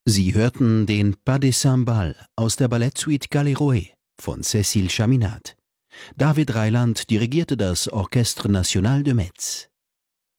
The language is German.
Sie hörten den Pas de Cymbales aus der Ballettsuite Galleroé von Cécile Chaminade. David Reiland dirigierte das Orchestre National de Metz.